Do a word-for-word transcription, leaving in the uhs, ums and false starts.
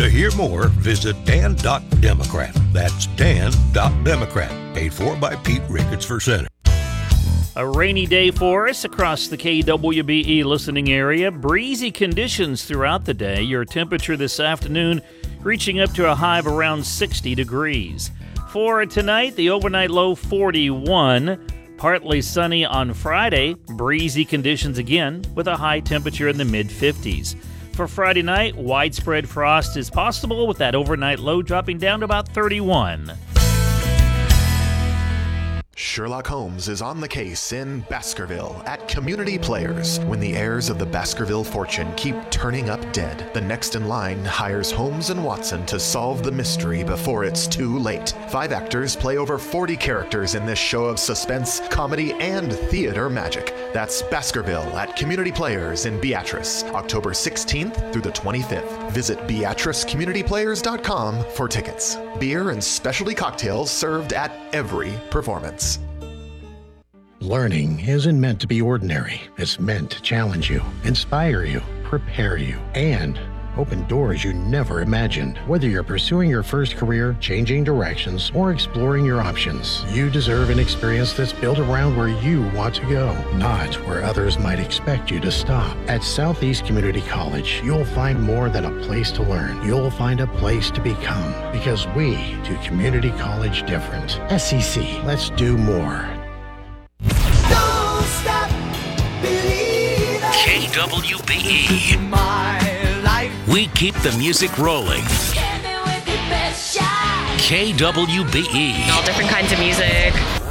To hear more, visit dan dot democrat. That's dan dot democrat. Paid for by Pete Ricketts for Senate. A rainy day for us across the K W B E listening area. Breezy conditions throughout the day. Your temperature this afternoon reaching up to a high of around sixty degrees. For tonight, the overnight low forty-one. Partly sunny on Friday. Breezy conditions again with a high temperature in the mid-fifties. For Friday night, widespread frost is possible with that overnight low dropping down to about thirty-one. Sherlock Holmes is on the case in Baskerville at Community Players. When the heirs of the Baskerville fortune keep turning up dead, the next in line hires Holmes and Watson to solve the mystery before it's too late. Five actors play over forty characters in this show of suspense, comedy, and theater magic. That's Baskerville at Community Players in Beatrice, October sixteenth through the twenty-fifth. Visit beatrice community players dot com for tickets. Beer and specialty cocktails served at every performance. Learning isn't meant to be ordinary. It's meant to challenge you, inspire you, prepare you, and open doors you never imagined. Whether you're pursuing your first career, changing directions, or exploring your options, you deserve an experience that's built around where you want to go, not where others might expect you to stop. At Southeast Community College, you'll find more than a place to learn. You'll find a place to become, because we do community college different. S E C, let's do more. Don't stop believing. K W B E. My life. We keep the music rolling. Hit me with your best shot. K W B E. All different kinds of music.